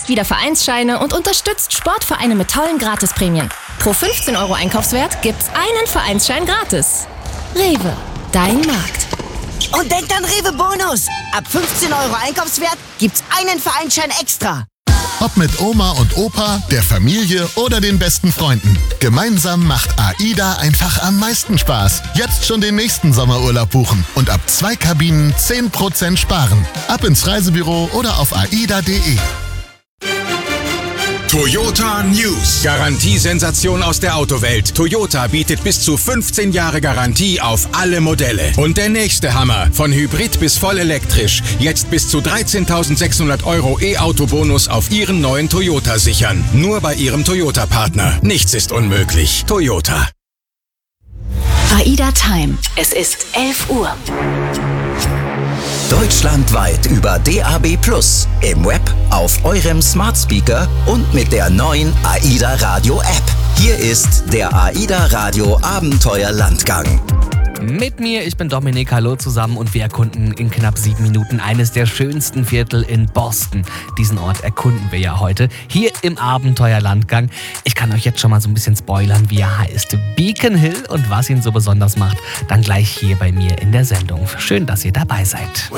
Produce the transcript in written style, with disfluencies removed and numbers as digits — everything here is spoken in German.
wieder Vereinsscheine und unterstützt Sportvereine mit tollen Gratisprämien. Pro 15 € Einkaufswert gibt's einen Vereinsschein gratis. Rewe, dein Markt. Und denkt an Rewe Bonus. Ab 15 € Einkaufswert gibt's einen Vereinsschein extra. Ob mit Oma und Opa, der Familie oder den besten Freunden. Gemeinsam macht AIDA einfach am meisten Spaß. Jetzt schon den nächsten Sommerurlaub buchen und ab 2 Kabinen 10% sparen. Ab ins Reisebüro oder auf aida.de. Toyota News. Garantiesensation aus der Autowelt. Toyota bietet bis zu 15 Jahre Garantie auf alle Modelle. Und der nächste Hammer. Von Hybrid bis voll elektrisch. Jetzt bis zu 13.600 € E-Auto-Bonus auf Ihren neuen Toyota sichern. Nur bei Ihrem Toyota-Partner. Nichts ist unmöglich. Toyota. AIDA Time. Es ist 11 Uhr. Deutschlandweit über DAB+, im Web, auf eurem Smart Speaker und mit der neuen AIDA Radio App. Hier ist der AIDA Radio Abenteuerlandgang. Mit mir, ich bin Dominik, hallo zusammen und wir erkunden in knapp 7 Minuten eines der schönsten Viertel in Boston. Diesen Ort erkunden wir ja heute hier im Abenteuerlandgang. Ich kann euch jetzt schon mal so ein bisschen spoilern, wie er heißt. Beacon Hill und was ihn so besonders macht, dann gleich hier bei mir in der Sendung. Schön, dass ihr dabei seid.